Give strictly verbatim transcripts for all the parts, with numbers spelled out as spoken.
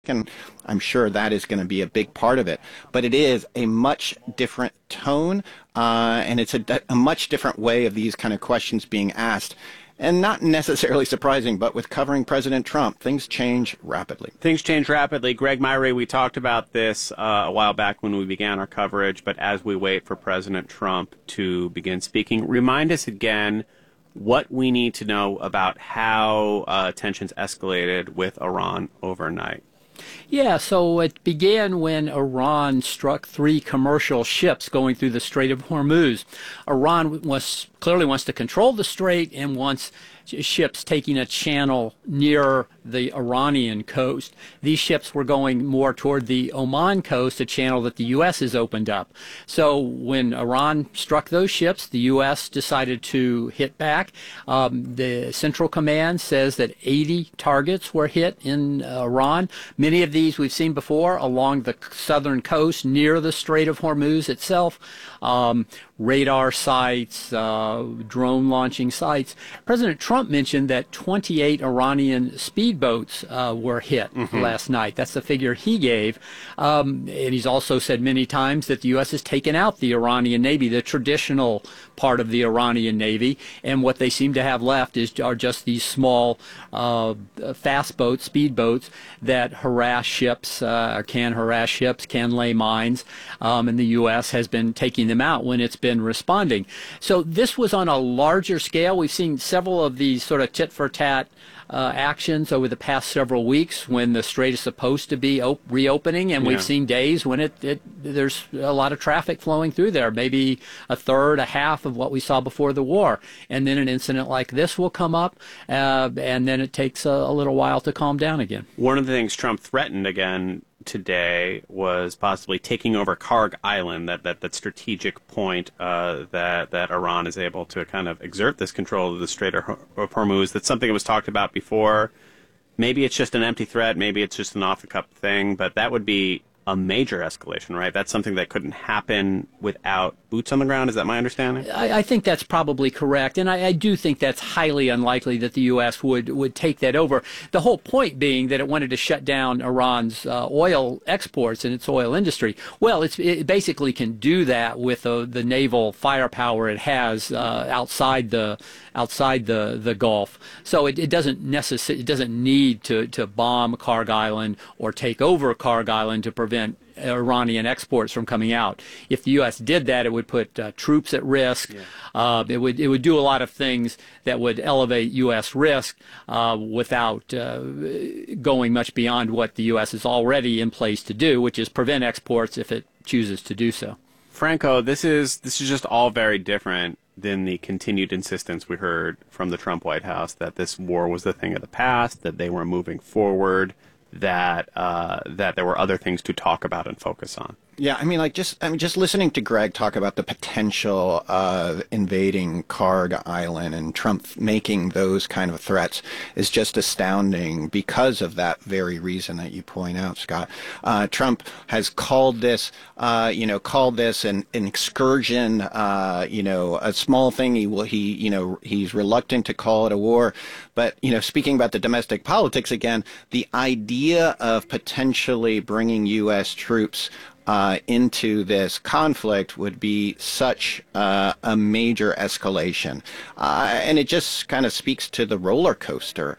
and I'm sure that is going to be a big part of it. But it is a much different tone, uh, and it's a, a much different way of these kind of questions being asked. And not necessarily surprising, but with covering President Trump, things change rapidly. Things change rapidly. Greg Myre, we talked about this uh, a while back when we began our coverage, but as we wait for President Trump to begin speaking, remind us again what we need to know about how uh, tensions escalated with Iran overnight. Yeah, so it began when Iran struck three commercial ships going through the Strait of Hormuz. Iran was, clearly wants to control the strait and wants ships taking a channel near the Iranian coast. These ships were going more toward the Oman coast, a channel that the U S has opened up. So when Iran struck those ships, the U S decided to hit back. Um, the Central Command says that eighty targets were hit in uh, Iran. Many of these we've seen before along the southern coast near the Strait of Hormuz itself. Um, radar sites, uh, drone launching sites. President Trump mentioned that twenty-eight Iranian speedboats uh, were hit mm-hmm. last night. That's the figure he gave. Um, and he's also said many times that the U S has taken out the Iranian Navy, the traditional part of the Iranian Navy, and what they seem to have left is are just these small uh, fast boats, speedboats that harass ships, uh, or can harass ships, can lay mines, um, and the U S has been taking them out when it's been responding. So this was on a larger scale. We've seen several of these sort of tit-for-tat uh, actions over the past several weeks when the strait is supposed to be op reopening, and yeah. we've seen days when it, it there's a lot of traffic flowing through there, maybe a third, a half of what we saw before the war. And then an incident like this will come up, uh, and then it takes a, a little while to calm down again. One of the things Trump threatened again today was possibly taking over Karg Island, that that, that strategic point uh, that that Iran is able to kind of exert this control of the Strait of Hormuz. That's something that was talked about before. Maybe it's just an empty threat, maybe it's just an off-the-cuff thing, but that would be a major escalation, right? That's something that couldn't happen without boots on the ground. Is that my understanding? I, I think that's probably correct, and I, I do think that's highly unlikely that the U S would would take that over. The whole point being that it wanted to shut down Iran's uh, oil exports and its oil industry. Well, it's, it basically can do that with uh, the naval firepower it has uh, outside the outside the the Gulf. So it, it doesn't necessarily it doesn't need to to bomb Karg Island or take over Karg Island to prevent Iranian exports from coming out. If the U S did that, it would put uh, troops at risk. Yeah. Uh, it would it would do a lot of things that would elevate U S risk uh, without uh, going much beyond what the U S is already in place to do, which is prevent exports if it chooses to do so. Franco, this is this is just all very different than the continued insistence we heard from the Trump White House that this war was the thing of the past, that they were moving forward, that uh, that there were other things to talk about and focus on. Yeah, I mean, like just I mean, just listening to Greg talk about the potential of invading Karg Island and Trump making those kind of threats is just astounding because of that very reason that you point out, Scott. Uh, Trump has called this, uh, you know, called this an, an excursion, uh, you know, a small thing. He will, he, you know, he's reluctant to call it a war. But, you know, speaking about the domestic politics again, the idea of potentially bringing U S troops Uh, into this conflict would be such uh, a major escalation. Uh, and it just kind of speaks to the roller coaster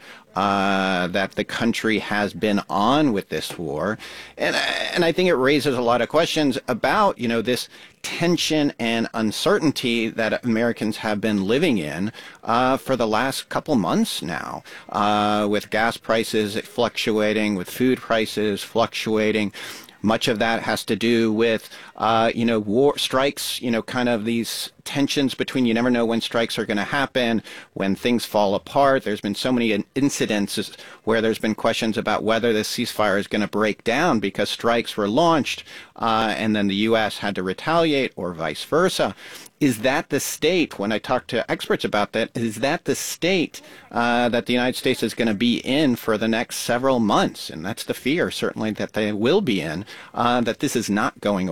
uh, that the country has been on with this war. And, and I think it raises a lot of questions about, you know, this tension and uncertainty that Americans have been living in uh, for the last couple months now, uh, with gas prices fluctuating, with food prices fluctuating. Much of that has to do with, uh, you know, war strikes, you know, kind of these tensions between, you never know when strikes are going to happen, when things fall apart. There's been so many incidences where there's been questions about whether this ceasefire is going to break down because strikes were launched uh, and then the U S had to retaliate or vice versa. Is that the state, when I talk to experts about that, is that the state uh, that the United States is going to be in for the next several months? And that's the fear, certainly, that they will be in, uh, that this is not going away.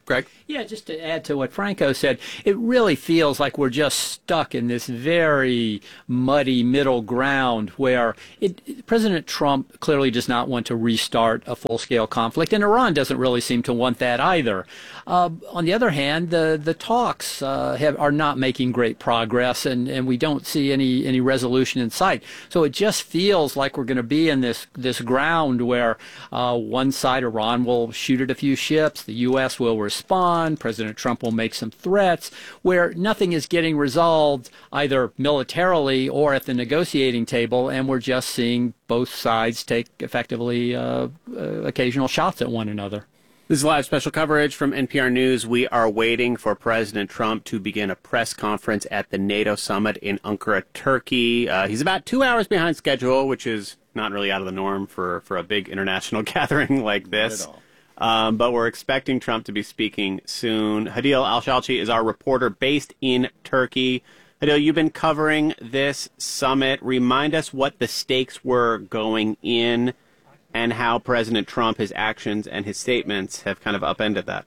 Greg? Yeah, just to add to what Franco said, it really feels like we're just stuck in this very muddy middle ground where it, President Trump clearly does not want to restart a full-scale conflict, and Iran doesn't really seem to want that either. Uh, on the other hand, the the talks uh, have, are not making great progress, and, and we don't see any, any resolution in sight. So it just feels like we're going to be in this this ground where uh, one side, Iran, will shoot at a few ships, the U S will respond, President Trump will make some threats, where nothing is getting resolved either militarily or at the negotiating table, and we're just seeing both sides take effectively uh, uh, occasional shots at one another. This is live special coverage from N P R News. We are waiting for President Trump to begin a press conference at the NATO summit in Ankara, Turkey. Uh, he's about two hours behind schedule, which is not really out of the norm for, for a big international gathering like this. Not at all. Um, but we're expecting Trump to be speaking soon. Hadil Al-Shalchi is our reporter based in Turkey. Hadil, you've been covering this summit. Remind us what the stakes were going in and how President Trump, his actions and his statements have kind of upended that.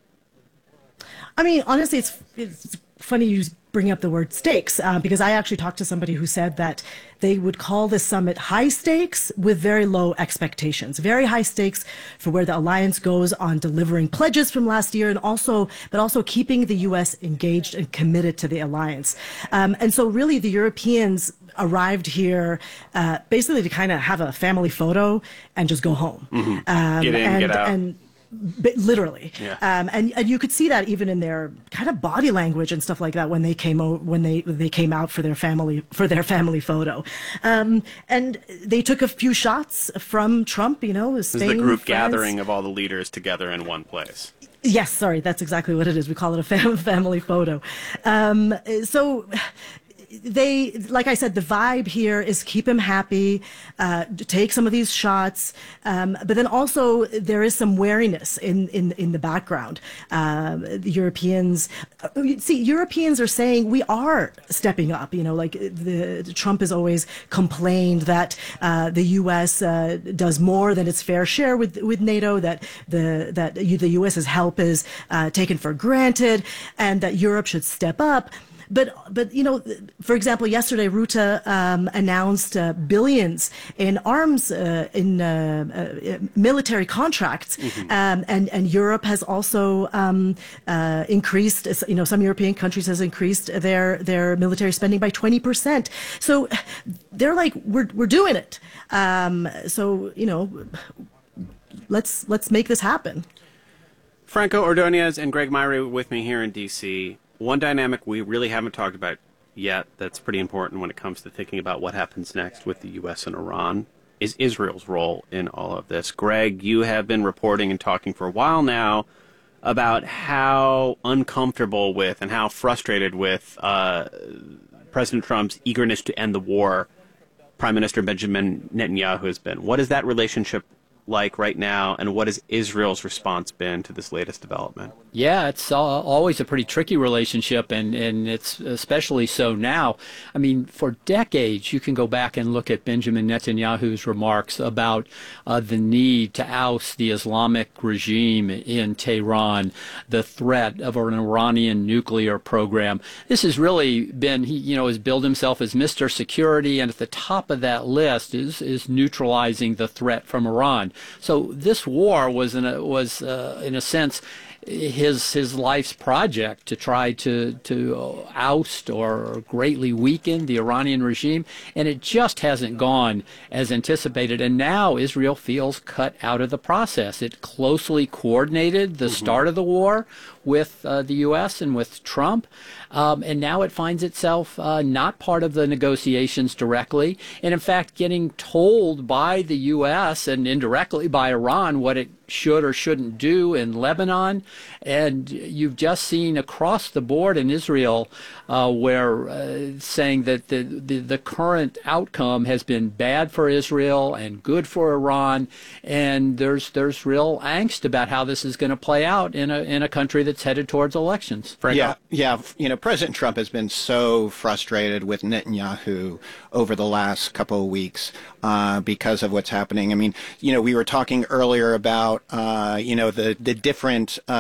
I mean, honestly, it's, it's funny you bring up the word stakes, uh, because I actually talked to somebody who said that they would call this summit high stakes with very low expectations. Very high stakes for where the alliance goes on delivering pledges from last year, and also, but also keeping the U S engaged and committed to the alliance. Um, and so really the Europeans arrived here uh, basically to kind of have a family photo and just go home. Mm-hmm. Um, get in, and, get out. And, But literally, yeah. um, and and you could see that even in their kind of body language and stuff like that when they came o- when they they came out for their family for their family photo, um, and they took a few shots from Trump. You know, This is the group gathering of all the leaders together in one place. Yes, sorry, that's exactly what it is. We call it a fam- family photo. Um, so. They, like I said, the vibe here is keep him happy, uh, take some of these shots, um, but then also there is some wariness in, in, in the background. Uh, the Europeans, see, Europeans are saying we are stepping up. You know, like the, Trump has always complained that uh, the U S uh, does more than its fair share with with NATO, that the that the U S's help is uh, taken for granted, and that Europe should step up. But, but you know, for example, yesterday, Rutte um, announced uh, billions in arms, uh, in uh, uh, military contracts. Mm-hmm. um, and, and Europe has also um, uh, increased, you know, some European countries has increased their, their military spending by twenty percent. So they're like, we're, we're doing it. Um, so, you know, let's, let's make this happen. Franco Ordonez and Greg Myrie with me here in D C One dynamic we really haven't talked about yet that's pretty important when it comes to thinking about what happens next with the U S and Iran is Israel's role in all of this. Greg, you have been reporting and talking for a while now about how uncomfortable with and how frustrated with uh, President Trump's eagerness to end the war Prime Minister Benjamin Netanyahu has been. What is that relationship like right now, and what has Israel's response been to this latest development? Yeah, it's uh, always a pretty tricky relationship, and, and it's especially so now. I mean, for decades, you can go back and look at Benjamin Netanyahu's remarks about uh, the need to oust the Islamic regime in Tehran, the threat of an Iranian nuclear program. This has really been, he you know, has billed himself as Mister Security, and at the top of that list is, is neutralizing the threat from Iran. So this war was, in a, was uh, in a sense, his his life's project to try to to oust or greatly weaken the Iranian regime, and it just hasn't gone as anticipated. And now Israel feels cut out of the process. It closely coordinated the mm-hmm. start of the war with uh, the U S and with Trump, um, and now it finds itself uh, not part of the negotiations directly, and in fact getting told by the U S and indirectly by Iran what it should or shouldn't do in Lebanon. And you've just seen across the board in Israel uh, where uh, saying that the, the, the current outcome has been bad for Israel and good for Iran, and there's there's real angst about how this is going to play out in a in a country that's headed towards elections. Franco? Yeah, yeah. You know, President Trump has been so frustrated with Netanyahu over the last couple of weeks uh, because of what's happening. I mean, you know, we were talking earlier about uh, you know the the different Uh,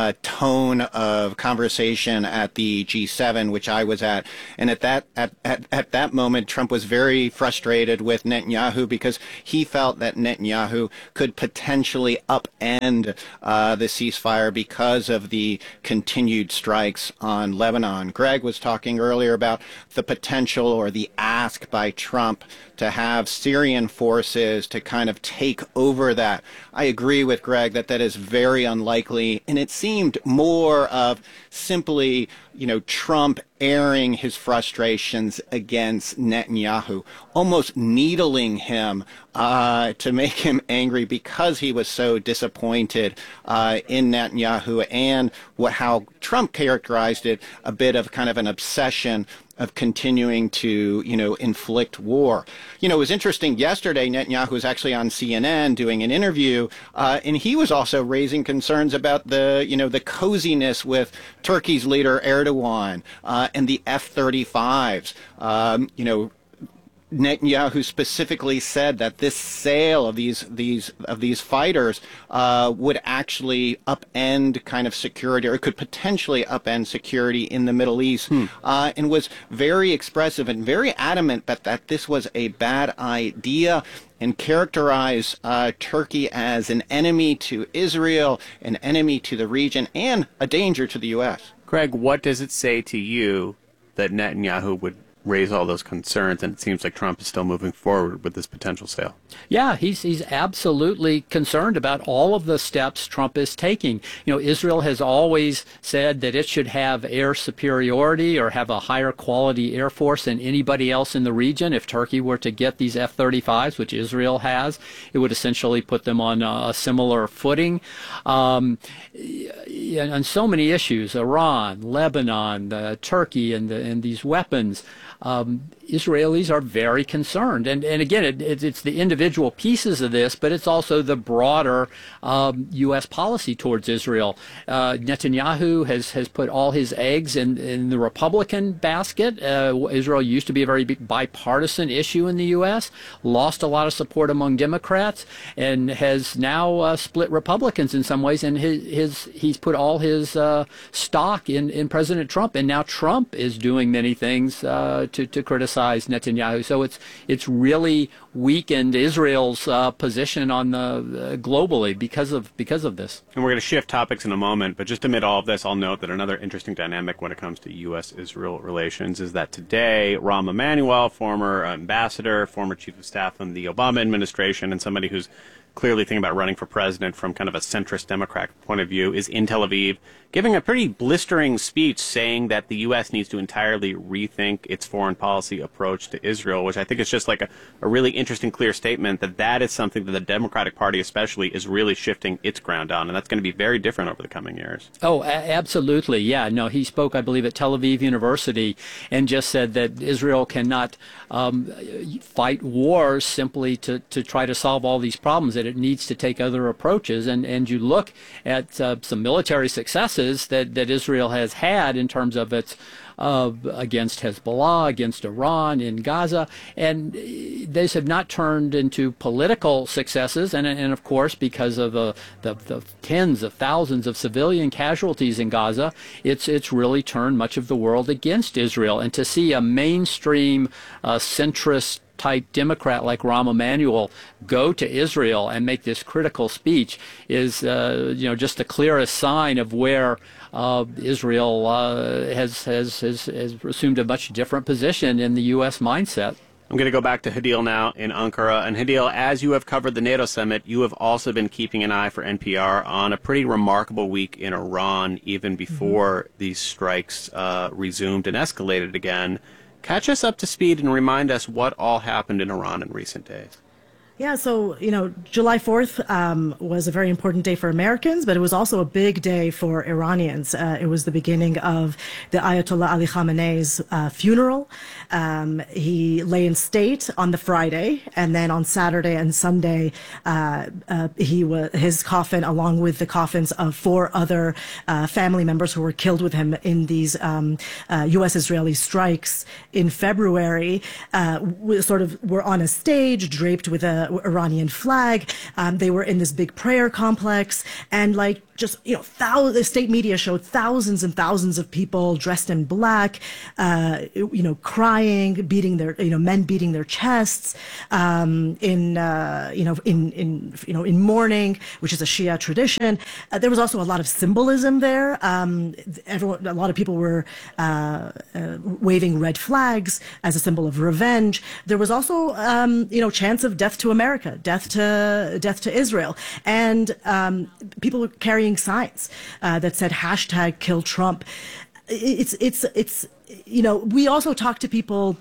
uh, tone of conversation at the G seven, which I was at. And at that at, at, at that moment, Trump was very frustrated with Netanyahu because he felt that Netanyahu could potentially upend uh, the ceasefire because of the continued strikes on Lebanon. Greg was talking earlier about the potential or the ask by Trump to have Syrian forces to kind of take over that. I agree with Greg that that is very unlikely, and it seemed more of simply, you know, Trump airing his frustrations against Netanyahu, almost needling him uh, to make him angry because he was so disappointed uh, in Netanyahu, and what how Trump characterized it, a bit of kind of an obsession of continuing to, you know, inflict war. You know, it was interesting. Yesterday, Netanyahu was actually on C N N doing an interview, uh, and he was also raising concerns about the, you know, the coziness with Turkey's leader Erdogan uh, and the F thirty-fives. Um, you know, Netanyahu specifically said that this sale of these these of these fighters uh, would actually upend kind of security, or it could potentially upend security in the Middle East, hmm. uh, and was very expressive and very adamant that that this was a bad idea, and characterize uh, Turkey as an enemy to Israel, an enemy to the region, and a danger to the U S. Greg, what does it say to you that Netanyahu would raise all those concerns, and it seems like Trump is still moving forward with this potential sale? Yeah, he's he's absolutely concerned about all of the steps Trump is taking. You know, Israel has always said that it should have air superiority or have a higher quality air force than anybody else in the region. If Turkey were to get these F thirty-fives, which Israel has, it would essentially put them on a, a similar footing. Um, on so many issues, Iran, Lebanon, uh, Turkey, and, the, and these weapons, Um, Israelis are very concerned. And, and again, it, it, it's the individual pieces of this, but it's also the broader um, U S policy towards Israel. Uh, Netanyahu has, has put all his eggs in, in the Republican basket. Uh, Israel used to be a very big bipartisan issue in the U S, lost a lot of support among Democrats, and has now uh, split Republicans in some ways. And his, his he's put all his uh, stock in, in President Trump. And now Trump is doing many things uh, to, to criticize Netanyahu. So it's it's really weakened Israel's uh, position on the uh, globally because of because of this. And we're going to shift topics in a moment, but just amid all of this, I'll note that another interesting dynamic when it comes to U S Israel relations is that today, Rahm Emanuel, former ambassador, former chief of staff in the Obama administration, and somebody who's clearly thinking about running for president from kind of a centrist Democrat point of view, is in Tel Aviv, giving a pretty blistering speech saying that the U S needs to entirely rethink its foreign policy approach to Israel, which I think is just like a, a really interesting, clear statement that that is something that the Democratic Party especially is really shifting its ground on, and that's going to be very different over the coming years. Oh, a- absolutely. Yeah, no, he spoke, I believe, at Tel Aviv University and just said that Israel cannot um, fight wars simply to, to try to solve all these problems, that it needs to take other approaches. And, and you look at uh, some military successes that, that Israel has had in terms of its uh, against Hezbollah, against Iran, in Gaza, and these have not turned into political successes. And, and of course, because of the, the, the tens of thousands of civilian casualties in Gaza, it's it's really turned much of the world against Israel. And to see a mainstream uh, centrist type Democrat like Rahm Emanuel go to Israel and make this critical speech is, uh, you know, just the clearest sign of where uh, Israel uh, has, has has has assumed a much different position in the U S mindset. I'm going to go back to Hadil now in Ankara. And Hadil, as you have covered the NATO summit, you have also been keeping an eye for N P R on a pretty remarkable week in Iran, even before mm-hmm. these strikes uh, resumed and escalated again. Catch us up to speed and remind us what all happened in Iran in recent days. Yeah, so, you know, July fourth um, was a very important day for Americans, but it was also a big day for Iranians. Uh, it was the beginning of the Ayatollah Ali Khamenei's uh, funeral. Um, he lay in state on the Friday, and then on Saturday and Sunday, uh, uh, he was his coffin, along with the coffins of four other uh, family members who were killed with him in these um, uh, U S-Israeli strikes in February, uh, we sort of were on a stage draped with a Iranian flag. Um, they were in this big prayer complex, and like just you know, thousands, the state media showed thousands and thousands of people dressed in black, uh, you know, crying, beating their, you know, men beating their chests, um, in uh, you know, in in you know, in mourning, which is a Shia tradition. Uh, there was also a lot of symbolism there. Um, everyone, a lot of people were uh, uh, waving red flags as a symbol of revenge. There was also, um, you know, chants of death to America, death to death to Israel, and um, people were carrying signs uh, that said hashtag kill Trump. It's it's it's you know, we also talked to people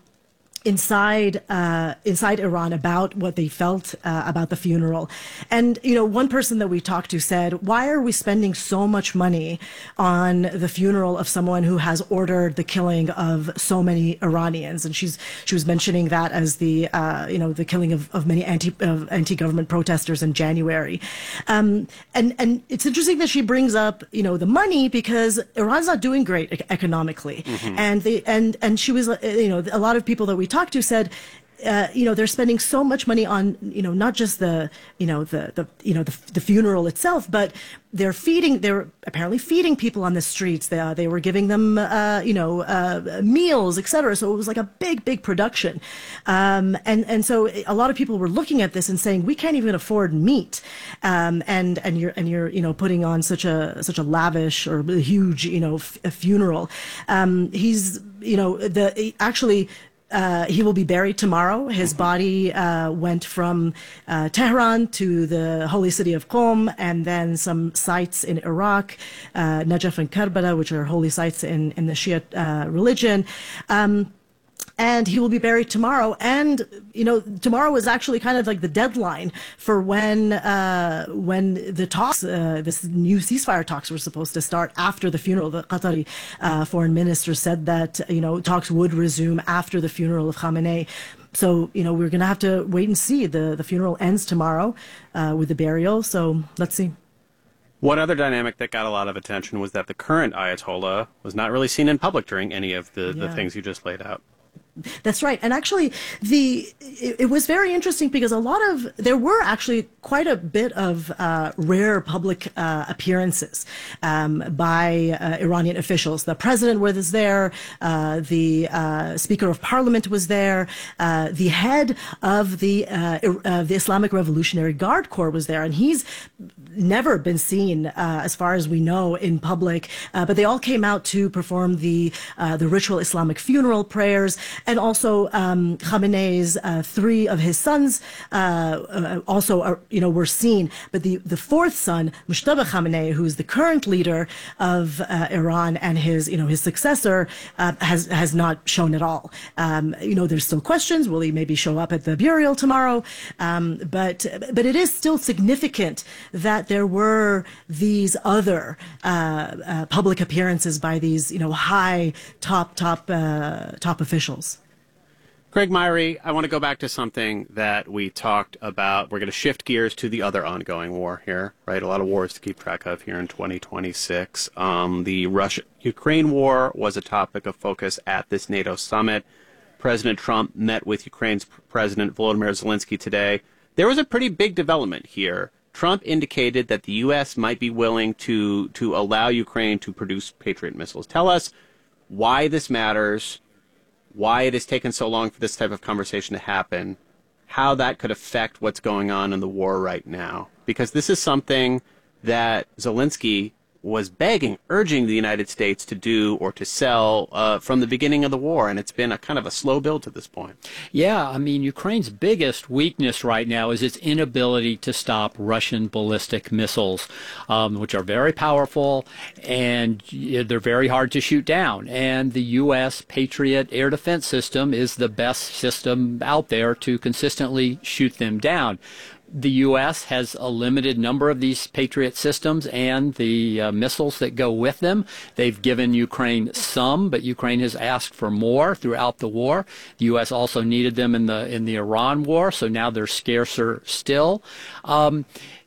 inside uh, inside Iran about what they felt uh, about the funeral. And, you know, one person that we talked to said, why are we spending so much money on the funeral of someone who has ordered the killing of so many Iranians? And she's she was mentioning that as the, uh, you know, the killing of, of many anti, of anti-government protesters in January. Um, and, and it's interesting that she brings up, you know, the money, because Iran's not doing great e- economically. Mm-hmm. And, they, and, and she was, you know, a lot of people that we talked to said, uh, you know, they're spending so much money on, you know, not just the, you know, the, the you know, the, the funeral itself, but they're feeding, they're apparently feeding people on the streets. They, uh, they were giving them, uh, you know, uh, meals, et cetera. So it was like a big, big production. Um, and, and so a lot of people were looking at this and saying, we can't even afford meat. Um, and, and you're, and you're, you know, putting on such a, such a lavish or huge, you know, f- a funeral. Um, he's, you know, the, actually, Uh, he will be buried tomorrow. His body uh, went from uh, Tehran to the holy city of Qom, and then some sites in Iraq, uh, Najaf and Karbala, which are holy sites in, in the Shia uh, religion. Um, And he will be buried tomorrow. And, you know, tomorrow is actually kind of like the deadline for when uh, when the talks, uh, this new ceasefire talks were supposed to start after the funeral. The Qatari uh, foreign minister said that, you know, talks would resume after the funeral of Khamenei. So, you know, we're going to have to wait and see. The, the funeral ends tomorrow uh, with the burial. So let's see. One other dynamic that got a lot of attention was that the current Ayatollah was not really seen in public during any of the, Yeah. the things you just laid out. That's right. And actually, the it, it was very interesting because a lot of, there were actually quite a bit of uh, rare public uh, appearances um, by uh, Iranian officials. The president was there, uh, the uh, Speaker of Parliament was there, uh, the head of the, uh, uh, the Islamic Revolutionary Guard Corps was there, and he's never been seen, uh, as far as we know, in public. Uh, but they all came out to perform the uh, the ritual Islamic funeral prayers. And also, um, Khamenei's uh, three of his sons uh, uh, also, are, you know, were seen. But the, the fourth son, Mujtaba Khamenei, who is the current leader of uh, Iran and his, you know, his successor, uh, has has not shown at all. Um, you know, there's still questions. Will he maybe show up at the burial tomorrow? Um, but but it is still significant that there were these other uh, uh, public appearances by these, you know, high top top uh, top officials. Greg Myrie, I want to go back to something that we talked about. We're going to shift gears to the other ongoing war here, right? A lot of wars to keep track of here in twenty twenty-six. Um, the Russia-Ukraine war was a topic of focus at this NATO summit. President Trump met with Ukraine's President Volodymyr Zelensky today. There was a pretty big development here. Trump indicated that the U S might be willing to, to allow Ukraine to produce Patriot missiles. Tell us why this matters, why it has taken so long for this type of conversation to happen, how that could affect what's going on in the war right now. Because this is something that Zelensky was begging, urging the United States to do or to sell uh, from the beginning of the war, and it's been a kind of a slow build to this point. Yeah, I mean, Ukraine's biggest weakness right now is its inability to stop Russian ballistic missiles, um, which are very powerful, and they're very hard to shoot down. And the U S Patriot air defense system is the best system out there to consistently shoot them down. The U S has a limited number of these Patriot systems and the uh, missiles that go with them. They've given Ukraine some, but Ukraine has asked for more throughout the war. The U S also needed them in the in the Iran war, so now they're scarcer still. Um,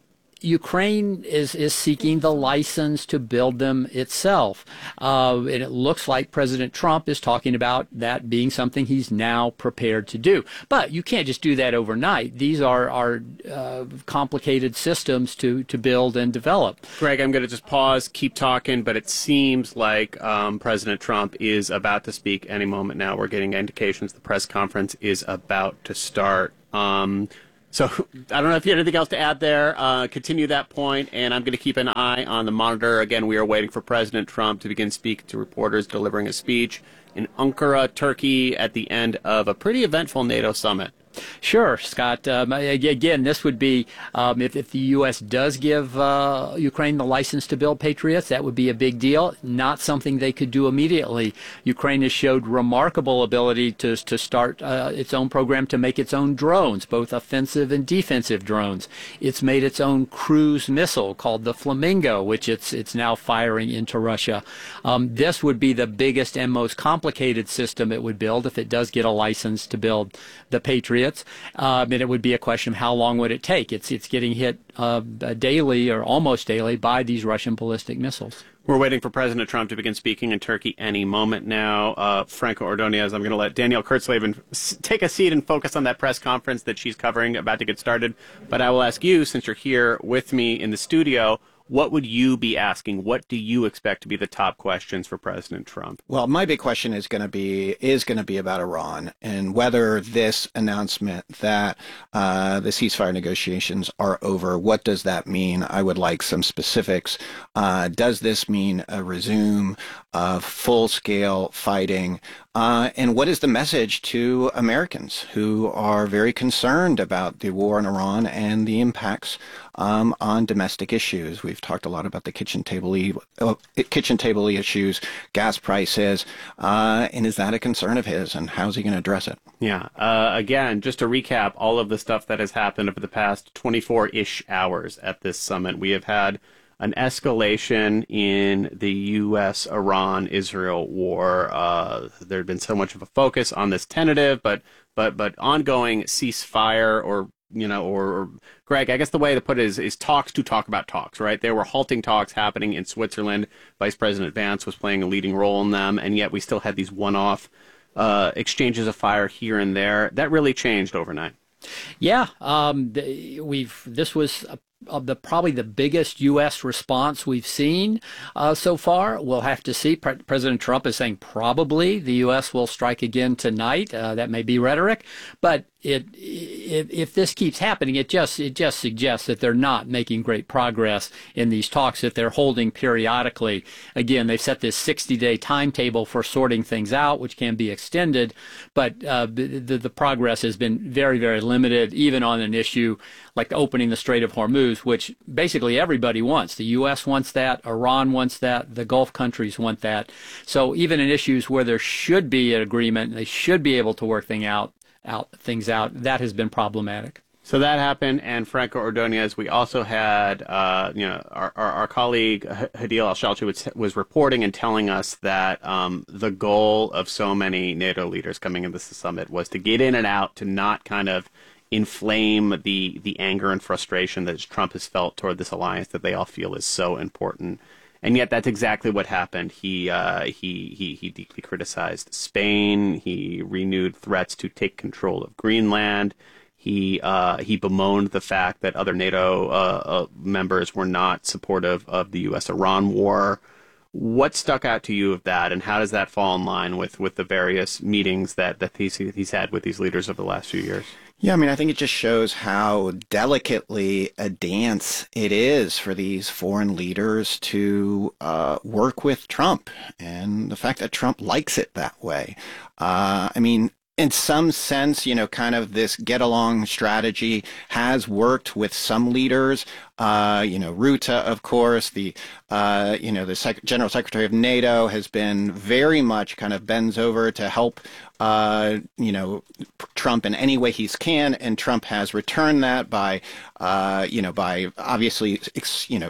Ukraine is, is seeking the license to build them itself. Uh, and it looks like President Trump is talking about that being something he's now prepared to do. But you can't just do that overnight. These are, are uh, complicated systems to, to build and develop. Greg, I'm going to just pause, keep talking, but it seems like um, President Trump is about to speak any moment now. We're getting indications the press conference is about to start. Um, so I don't know if you have anything else to add there. Uh, continue that point, and I'm going to keep an eye on the monitor. Again, we are waiting for President Trump to begin speaking to reporters, delivering a speech in Ankara, Turkey, at the end of a pretty eventful NATO summit. Sure, Scott. Um, again, this would be, um, if, if the U S does give uh, Ukraine the license to build Patriots, that would be a big deal. Not something they could do immediately. Ukraine has showed remarkable ability to, to start uh, its own program to make its own drones, both offensive and defensive drones. It's made its own cruise missile called the Flamingo, which it's, it's now firing into Russia. Um, this would be the biggest and most complicated system it would build if it does get a license to build the Patriots. Um, and it would be a question of how long would it take. It's it's getting hit uh, daily or almost daily by these Russian ballistic missiles. We're waiting for President Trump to begin speaking in Turkey any moment now. Uh, Franco Ordonez, I'm going to let Danielle Kurtzleben take a seat and focus on that press conference that she's covering, about to get started. But I will ask you, since you're here with me in the studio, what would you be asking? What do you expect to be the top questions for President Trump? Well, my big question is going to be is going to be about Iran and whether this announcement that uh, the ceasefire negotiations are over, what does that mean? I would like some specifics. Uh, does this mean a resume of full-scale fighting? Uh, and what is the message to Americans who are very concerned about the war in Iran and the impacts um, on domestic issues? We've talked a lot about the kitchen table uh, kitchen table issues, gas prices, uh, and is that a concern of his? And how's he going to address it? Yeah. Uh, again, just to recap all of the stuff that has happened over the past twenty-four-ish hours at this summit, we have had an escalation in the U S Iran Israel war. Uh, there had been so much of a focus on this tentative, but but but ongoing ceasefire, or you know, or, or Greg, I guess the way to put it is, is talks to talk about talks, right? There were halting talks happening in Switzerland. Vice President Vance was playing a leading role in them, and yet we still had these one-off uh, exchanges of fire here and there. That really changed overnight. Yeah, um, we've. This was a Of the probably the biggest U S response we've seen uh, so far. We'll have to see. Pre- President Trump is saying probably the U S will strike again tonight. Uh, that may be rhetoric, but it, if, if this keeps happening, it just it just suggests that they're not making great progress in these talks that they're holding periodically. Again, they've set this sixty-day timetable for sorting things out, which can be extended, but uh, the, the progress has been very, very limited, even on an issue like opening the Strait of Hormuz, which basically everybody wants. The U S wants that, Iran wants that, the Gulf countries want that. So even in issues where there should be an agreement, they should be able to work thing out, out things out, that has been problematic. So that happened, and Franco Ordonez, we also had, uh, you know, our, our, our colleague Hadil Al-Shalchi was, was reporting and telling us that um, the goal of so many NATO leaders coming into the summit was to get in and out, to not kind of inflame the the anger and frustration that Trump has felt toward this alliance that they all feel is so important. And yet that's exactly what happened. He uh, he he he deeply criticized Spain. He renewed threats to take control of Greenland. He uh, he bemoaned the fact that other NATO uh, uh, members were not supportive of the U S Iran war. What stuck out to you of that, and how does that fall in line with, with the various meetings that, that he's, he's had with these leaders over the last few years? Yeah, I mean, I think it just shows how delicately a dance it is for these foreign leaders to uh, work with Trump, and the fact that Trump likes it that way. Uh, I mean, in some sense, you know, kind of this get-along strategy has worked with some leaders. Uh, you know, Rutte, of course, the, uh, you know, the Sec- General Secretary of NATO has been very much kind of bends over to help, uh, you know, Trump in any way he can. And Trump has returned that by, uh, you know, by obviously, you know,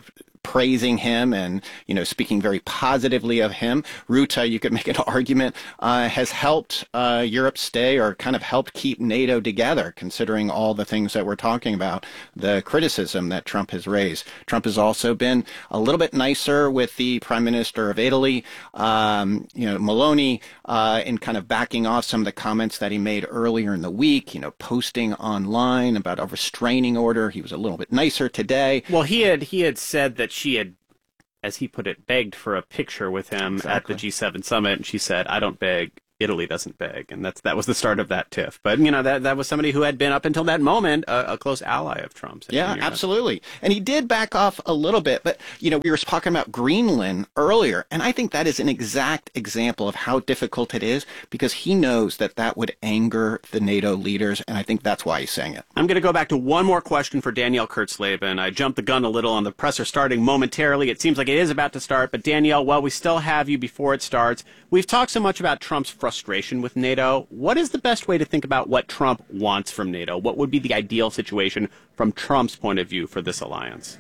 praising him and, you know, speaking very positively of him. Rutte, you could make an argument, uh, has helped uh, Europe stay or kind of helped keep NATO together, considering all the things that we're talking about, the criticism that Trump has raised. Trump has also been a little bit nicer with the Prime Minister of Italy, um, you know, Meloni, uh, in kind of backing off some of the comments that he made earlier in the week, you know, posting online about a restraining order. He was a little bit nicer today. Well, he had he had said that she had, as he put it, begged for a picture with him Exactly. at the G seven summit, and she said, "I don't beg. Italy doesn't beg," and that's that was the start of that tiff. But you know that that was somebody who had been up until that moment a, a close ally of Trump's. Yeah, absolutely. And he did back off a little bit, but you know we were talking about Greenland earlier, and I think that is an exact example of how difficult it is because he knows that that would anger the NATO leaders, and I think that's why he's saying it. I'm going to go back to one more question for Danielle Kurtzleben. I jumped the gun a little on the presser starting momentarily. It seems like it is about to start, but Danielle, while we still have you before it starts, we've talked so much about Trump's frustration with NATO. What is the best way to think about what Trump wants from NATO? What would be the ideal situation from Trump's point of view for this alliance?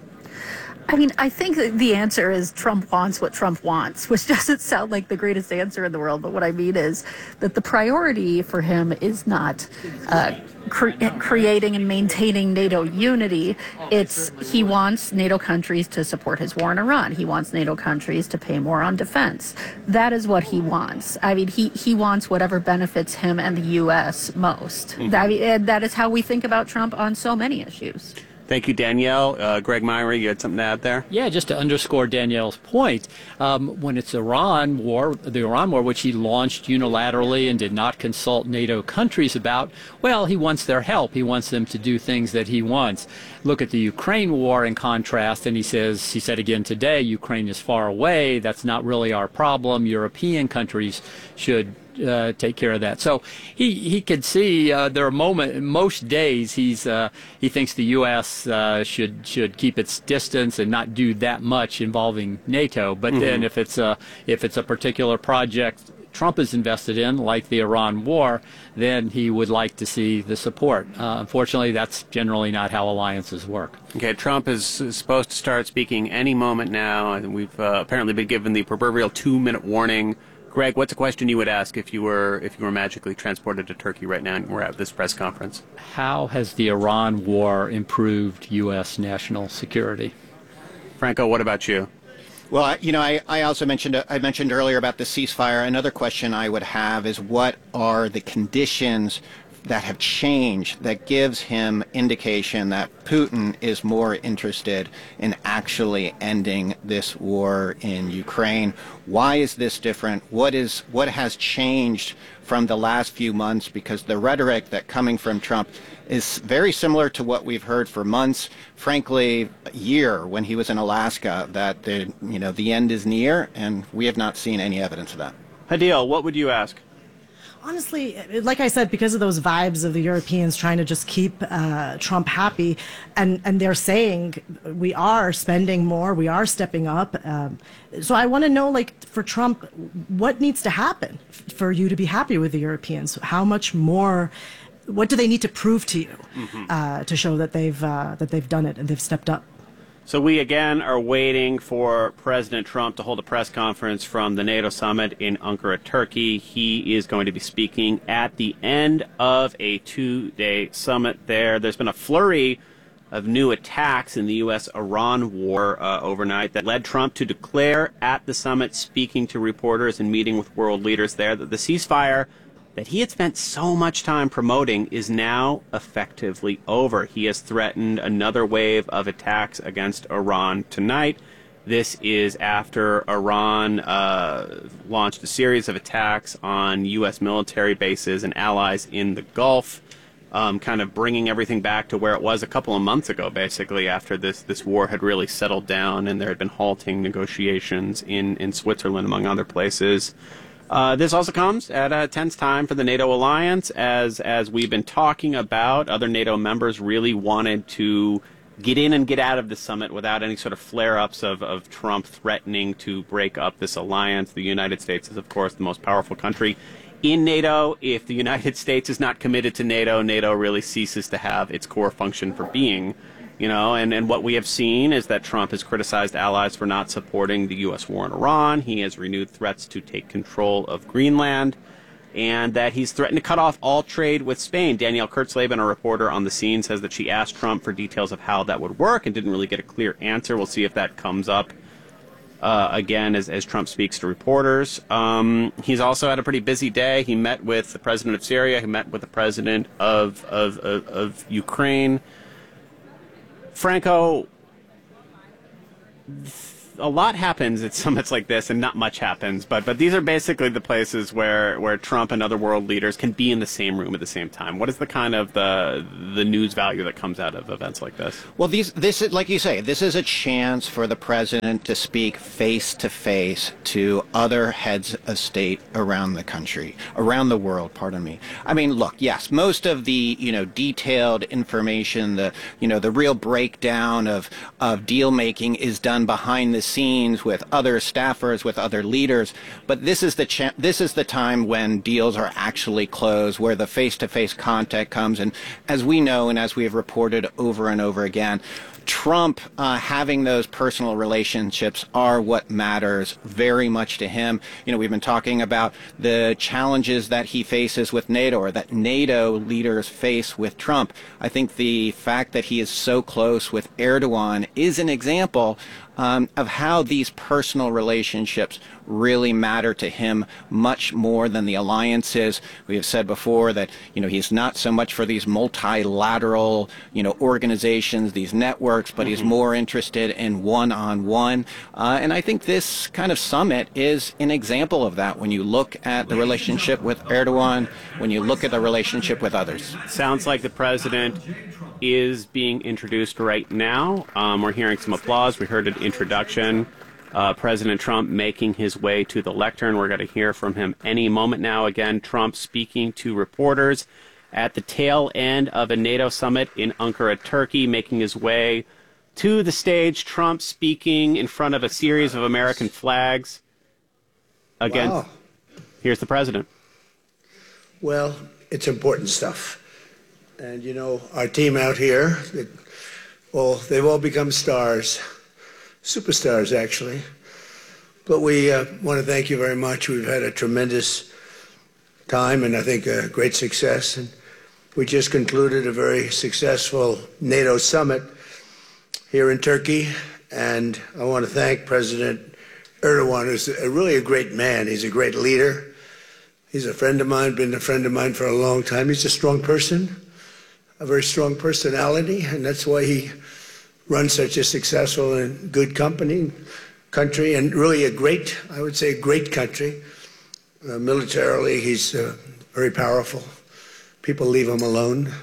I mean, I think that the answer is Trump wants what Trump wants, which doesn't sound like the greatest answer in the world. But what I mean is that the priority for him is not uh, cre- creating and maintaining NATO unity. It's he wants NATO countries to support his war in Iran. He wants NATO countries to pay more on defense. That is what he wants. I mean, he, he wants whatever benefits him and the U S most. Mm-hmm. That, and that is how we think about Trump on so many issues. Thank you, Danielle. Uh, Greg Myrie, you had something to add there? Yeah, just to underscore Danielle's point, um, when it's Iran war, the Iran war, which he launched unilaterally and did not consult NATO countries about, well, he wants their help. He wants them to do things that he wants. Look at the Ukraine war in contrast, and he says, he said again today, Ukraine is far away. That's not really our problem. European countries should Uh, take care of that. So he he could see uh, there are moment most days he's uh, he thinks the U S uh, should should keep its distance and not do that much involving NATO. But mm-hmm. then if it's a if it's a particular project Trump is invested in, like the Iran war, then he would like to see the support. Uh, unfortunately, that's generally not how alliances work. Okay, Trump is, is supposed to start speaking any moment now, and we've uh, apparently been given the proverbial two-minute warning. Greg, what's a question you would ask if you were if you were magically transported to Turkey right now and we're at this press conference? How has the Iran war improved U S national security? Franco, what about you? Well, I- you know, I, I also mentioned I mentioned earlier about the ceasefire. Another question I would have is what are the conditions that have changed that gives him indication that Putin is more interested in actually ending this war in Ukraine? Why is this different? What is what has changed from the last few months? Because the rhetoric that coming from Trump is very similar to what we've heard for months, frankly, a year when he was in Alaska, that the you know the end is near, and we have not seen any evidence of that. Hadil, what would you ask? Honestly, like I said, because of those vibes of the Europeans trying to just keep uh, Trump happy, and, and they're saying we are spending more, we are stepping up. Um, so I want to know, like, for Trump, what needs to happen for you to be happy with the Europeans? How much more? What do they need to prove to you mm-hmm. uh, to show that they've uh, that they've done it and they've stepped up? So we again are waiting for President Trump to hold a press conference from the NATO summit in Ankara, Turkey. He is going to be speaking at the end of a two-day summit there. There's been a flurry of new attacks in the U S Iran war uh, overnight that led Trump to declare at the summit, speaking to reporters and meeting with world leaders there, that the ceasefire that he had spent so much time promoting is now effectively over. He has threatened another wave of attacks against Iran tonight. This is after Iran uh, launched a series of attacks on U S military bases and allies in the Gulf, um, kind of bringing everything back to where it was a couple of months ago, basically, after this, this war had really settled down and there had been halting negotiations in, in Switzerland, among other places. Uh, this also comes at a tense time for the NATO alliance, as as we've been talking about. Other NATO members really wanted to get in and get out of the summit without any sort of flare-ups of, of Trump threatening to break up this alliance. The United States is, of course, the most powerful country in NATO. If the United States is not committed to NATO, NATO really ceases to have its core function for being. You know, and, and what we have seen is that Trump has criticized allies for not supporting the U S war in Iran. He has renewed threats to take control of Greenland, and that he's threatened to cut off all trade with Spain. Danielle Kurtzleben, a reporter on the scene, says that she asked Trump for details of how that would work and didn't really get a clear answer. We'll see if that comes up uh, again as, as Trump speaks to reporters. Um, he's also had a pretty busy day. He met with the president of Syria. He met with the president of, of, of, of Ukraine. Franco, a lot happens at summits like this, and not much happens. But but these are basically the places where, where Trump and other world leaders can be in the same room at the same time. What is the kind of the the news value that comes out of events like this? Well, these this is, like you say, this is a chance for the president to speak face to face to other heads of state around the country, around the world. Pardon me. I mean, look, yes, most of the you know detailed information, the you know the real breakdown of of deal making is done behind the scenes with other staffers, with other leaders. But this is the cha- this is the time when deals are actually closed, where the face-to-face contact comes. And as we know, and as we have reported over and over again, Trump uh, having those personal relationships are what matters very much to him. You know, we've been talking about the challenges that he faces with NATO, or that NATO leaders face with Trump. I think the fact that he is so close with Erdogan is an example Um, of how these personal relationships really matter to him much more than the alliances. We have said before that, you know, he's not so much for these multilateral, you know, organizations, these networks, but mm-hmm. he's more interested in one-on-one. Uh, and I think this kind of summit is an example of that when you look at the relationship with Erdogan, when you look at the relationship with others. Sounds like the president is being introduced right now. Um, we're hearing some applause. We heard an introduction. Uh, President Trump making his way to the lectern. We're going to hear from him any moment now. Again, Trump speaking to reporters at the tail end of a NATO summit in Ankara, Turkey, making his way to the stage. Trump speaking in front of a series of American flags. Again, wow. Here's the president. Well, it's important stuff. And, you know, our team out here, it, well, they've all become stars, superstars, actually. But we uh, want to thank you very much. We've had a tremendous time and I think a great success. And we just concluded a very successful NATO summit here in Turkey. And I want to thank President Erdogan, who's a, really a great man. He's a great leader. He's a friend of mine, been a friend of mine for a long time. He's a strong person. A very strong personality, and that's why he runs such a successful and good company, country, and really a great, I would say, a great country. Uh, militarily, he's uh, very powerful. People leave him alone,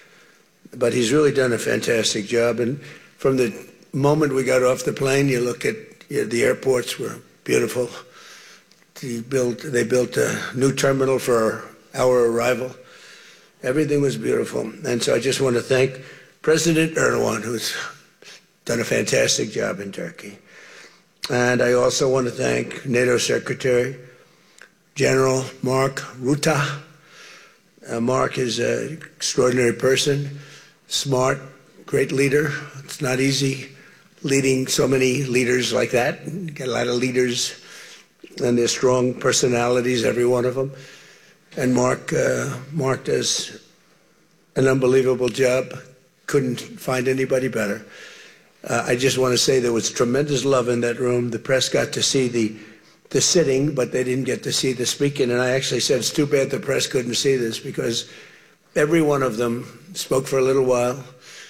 but he's really done a fantastic job. And from the moment we got off the plane, you look at you know, the airports were beautiful. They built, they built a new terminal for our arrival. Everything was beautiful. And so I just want to thank President Erdogan, who's done a fantastic job in Turkey. And I also want to thank NATO Secretary General Mark Rutte. Uh, Mark is an extraordinary person, smart, great leader. It's not easy leading so many leaders like that. You get a lot of leaders, and they're strong personalities, every one of them. And Mark, uh, Mark does an unbelievable job. Couldn't find anybody better. Uh, I just want to say there was tremendous love in that room. The press got to see the, the sitting, but they didn't get to see the speaking. And I actually said, it's too bad the press couldn't see this, because every one of them spoke for a little while.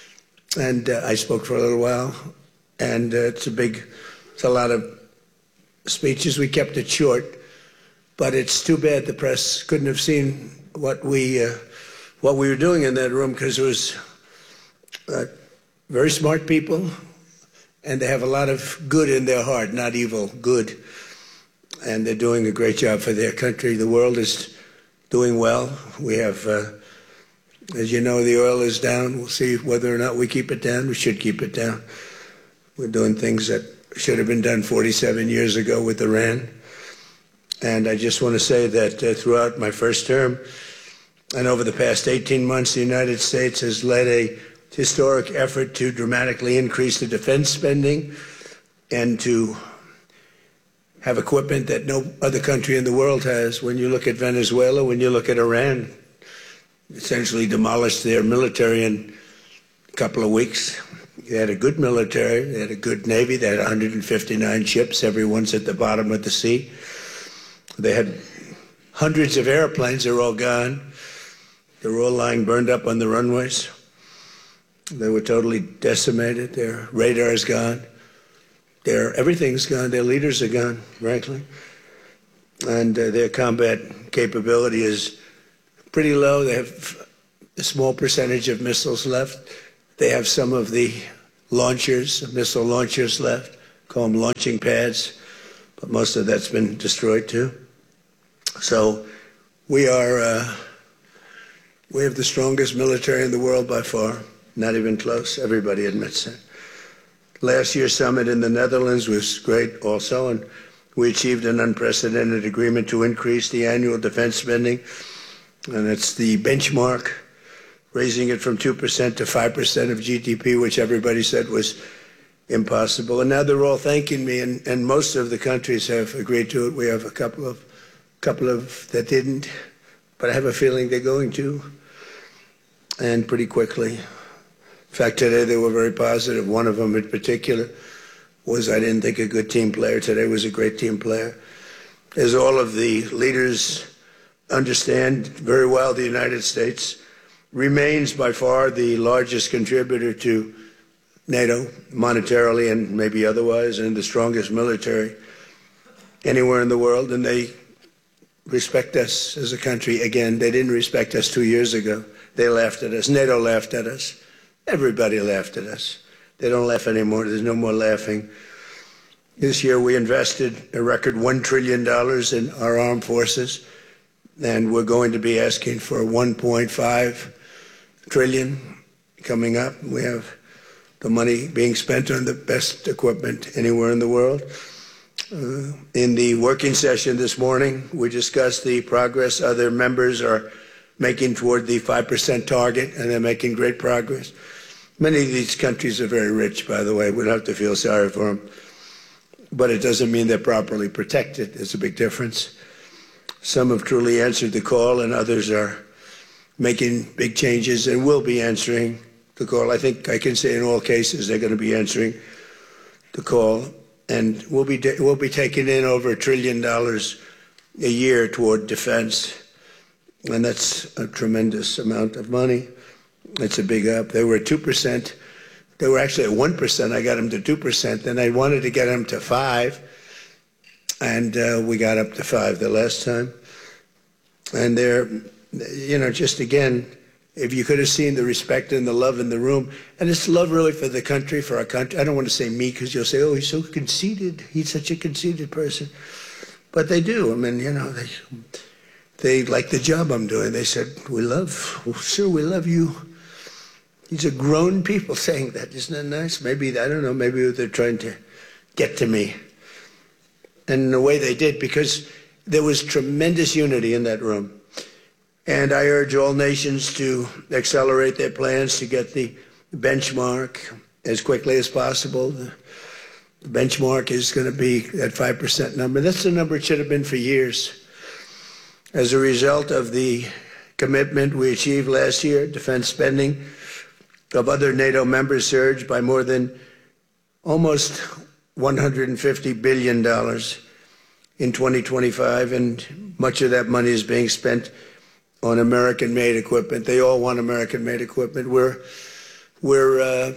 And uh, I spoke for a little while. And uh, it's a big, it's a lot of speeches. We kept it short. But it's too bad the press couldn't have seen what we uh, what we were doing in that room, because it was uh, very smart people, and they have a lot of good in their heart, not evil, good. And they're doing a great job for their country. The world is doing well. We have, uh, as you know, the oil is down. We'll see whether or not we keep it down. We should keep it down. We're doing things that should have been done forty-seven years ago with Iran. And I just want to say that uh, throughout my first term and over the past eighteen months, the United States has led a historic effort to dramatically increase the defense spending and to have equipment that no other country in the world has. When you look at Venezuela, when you look at Iran, essentially demolished their military in a couple of weeks. They had a good military, they had a good navy, they had one hundred fifty-nine ships, everyone's at the bottom of the sea. They had hundreds of airplanes, they're all gone. They were all lying burned up on the runways. They were totally decimated, their radar is gone. Their, everything's gone, their leaders are gone, frankly. And uh, their combat capability is pretty low. They have a small percentage of missiles left. They have some of the launchers, missile launchers left, call them launching pads, but most of that's been destroyed too. So we are, uh, we have the strongest military in the world by far, not even close. Everybody admits that. Last year's summit in the Netherlands was great also, and we achieved an unprecedented agreement to increase the annual defense spending, and it's the benchmark, raising it from two percent to five percent of G D P, which everybody said was impossible. And now they're all thanking me, and, and most of the countries have agreed to it. We have a couple of, couple of that didn't, but I have a feeling they're going to, and pretty quickly. In fact, today they were very positive. One of them in particular was, I didn't think, a good team player. Today was a great team player. As all of the leaders understand very well, the United States remains by far the largest contributor to NATO, monetarily and maybe otherwise, and the strongest military anywhere in the world. And they respect us as a country. Again, they didn't respect us two years ago. They laughed at us. NATO laughed at us. Everybody laughed at us. They don't laugh anymore. There's no more laughing. This year we invested a record one trillion dollars in our armed forces, and we're going to be asking for one point five trillion dollars coming up. We have the money being spent on the best equipment anywhere in the world. Uh, in the working session this morning, we discussed the progress other members are making toward the five percent target, and they're making great progress. Many of these countries are very rich, by the way. We don't have to feel sorry for them. But it doesn't mean they're properly protected. There's a big difference. Some have truly answered the call, and others are making big changes and will be answering the call. I think I can say in all cases they're going to be answering the call. And we'll be, we'll be taking in over a trillion dollars a year toward defense. And that's a tremendous amount of money. It's a big up. They were at two percent. They were actually at one percent. I got them to two percent. Then I wanted to get them to five. And uh, we got up to five the last time. And they're, you know, just again, if you could have seen the respect and the love in the room, and it's love really for the country, for our country. I don't want to say me, because you'll say, oh, he's so conceited. He's such a conceited person. But they do. I mean, you know, they, they like the job I'm doing. They said, we love, well, sure, we love you. These are grown people saying that. Isn't that nice? Maybe, I don't know, maybe they're trying to get to me. And in a way they did, because there was tremendous unity in that room. And I urge all nations to accelerate their plans to get the benchmark as quickly as possible. The benchmark is going to be that five percent number. That's the number it should have been for years. As a result of the commitment we achieved last year, defense spending of other NATO members surged by more than almost one hundred fifty billion dollars in twenty twenty-five, and much of that money is being spent on American-made equipment. They all want American-made equipment. We're, we're uh,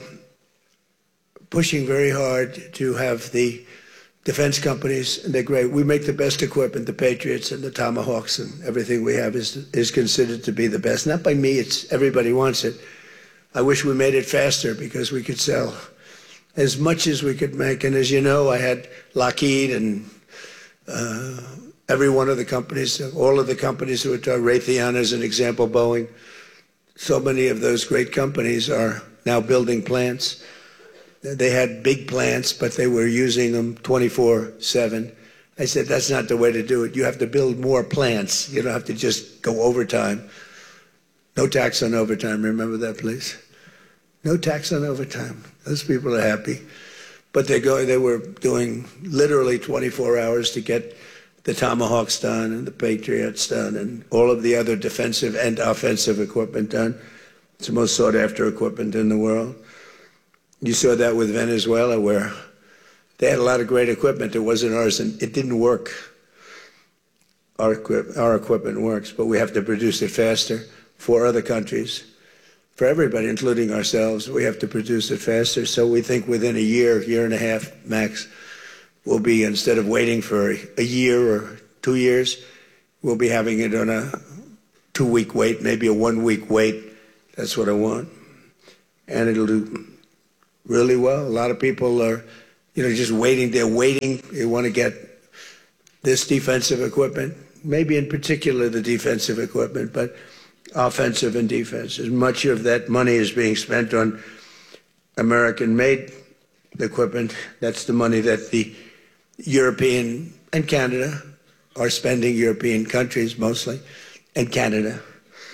pushing very hard to have the defense companies, and they're great. We make the best equipment, the Patriots and the Tomahawks, and everything we have is, is considered to be the best. Not by me, it's everybody wants it. I wish we made it faster because we could sell as much as we could make. And as you know, I had Lockheed and uh, every one of the companies, all of the companies who are Raytheon as an example, Boeing. So many of those great companies are now building plants. They had big plants, but they were using them twenty-four seven. I said, that's not the way to do it. You have to build more plants. You don't have to just go overtime. No tax on overtime, remember that, please? No tax on overtime. Those people are happy. But they go. They were doing literally twenty-four hours to get the Tomahawks done and the Patriots done and all of the other defensive and offensive equipment done. It's the most sought-after equipment in the world. You saw that with Venezuela, where they had a lot of great equipment. It wasn't ours, and it didn't work. Our, equip our equipment works, but we have to produce it faster for other countries. For everybody, including ourselves, we have to produce it faster. So we think within a year, year and a half max, we'll be, instead of waiting for a year or two years, we'll be having it on a two-week wait, maybe a one-week wait. That's what I want. And it'll do really well. A lot of people are, you know, just waiting. They're waiting. They want to get this defensive equipment, maybe in particular the defensive equipment, but offensive and defense. As much of that money is being spent on American-made equipment. That's the money that the European and Canada are spending, European countries mostly, and Canada.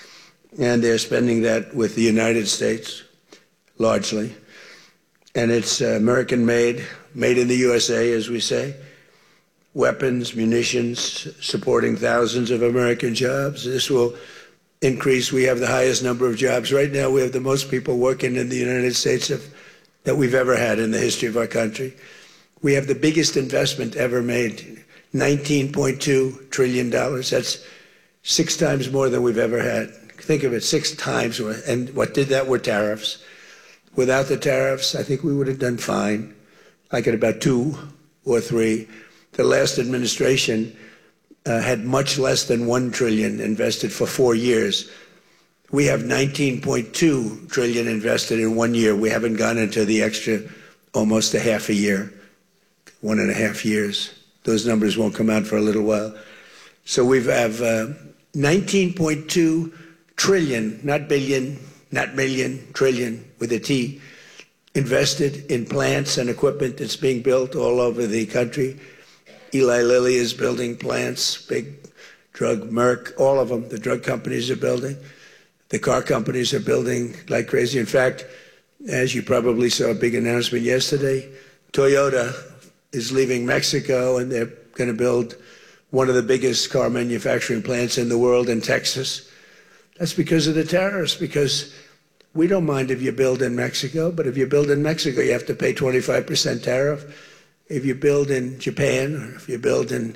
And they're spending that with the United States, largely. And it's uh, American-made, made in the U S A, as we say. Weapons, munitions, supporting thousands of American jobs. This will increase. We have the highest number of jobs. Right now, we have the most people working in the United States of, that we've ever had in the history of our country. We have the biggest investment ever made, nineteen point two trillion dollars. That's six times more than we've ever had. Think of it, six times more. And what did that were tariffs. Without the tariffs, I think we would have done fine, like at about two or three. The last administration uh, had much less than one trillion invested for four years. We have nineteen point two trillion invested in one year. We haven't gone into the extra almost a half a year, one and a half years. Those numbers won't come out for a little while. So we have uh, nineteen point two trillion, not billion, not million, trillion with a T, invested in plants and equipment that's being built all over the country. Eli Lilly is building plants, big drug, Merck, all of them, the drug companies are building. The car companies are building like crazy. In fact, as you probably saw a big announcement yesterday, Toyota is leaving Mexico and they're going to build one of the biggest car manufacturing plants in the world in Texas. That's because of the tariffs, because we don't mind if you build in Mexico, but if you build in Mexico, you have to pay twenty-five percent tariff. If you build in Japan, or if you build in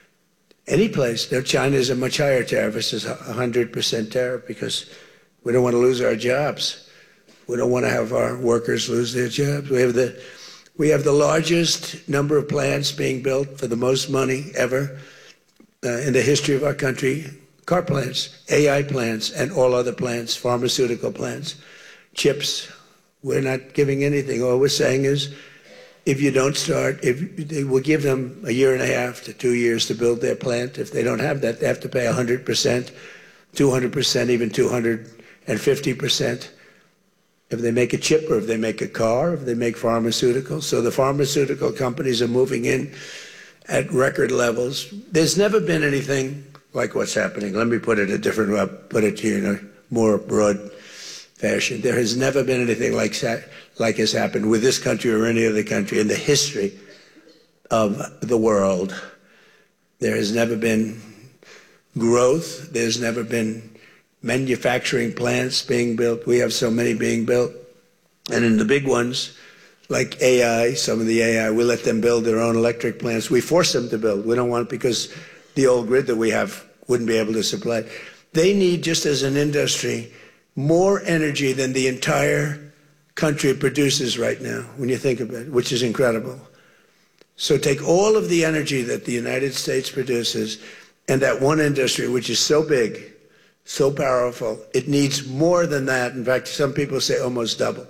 any place, now China is a much higher tariff. It's a one hundred percent tariff because we don't want to lose our jobs. We don't want to have our workers lose their jobs. We have the, we have the largest number of plants being built for the most money ever uh, in the history of our country. Car plants, A I plants, and all other plants, pharmaceutical plants, chips. We're not giving anything. All we're saying is, if you don't start, if they will give them a year and a half to two years to build their plant. If they don't have that, they have to pay one hundred percent, two hundred percent, even two hundred fifty percent. If they make a chip or if they make a car, if they make pharmaceuticals. So the pharmaceutical companies are moving in at record levels. There's never been anything like what's happening. Let me put it a different way, put it to you in a more broad fashion. There has never been anything like like has happened with this country or any other country in the history of the world. There has never been growth. There's never been manufacturing plants being built. We have so many being built. And in the big ones, like A I, some of the A I, we let them build their own electric plants. We force them to build. We don't want it because the old grid that we have wouldn't be able to supply. They need, just as an industry, more energy than the entire country produces right now, when you think of it, which is incredible. So take all of the energy that the United States produces and that one industry, which is so big, so powerful, it needs more than that. In fact, some people say almost double.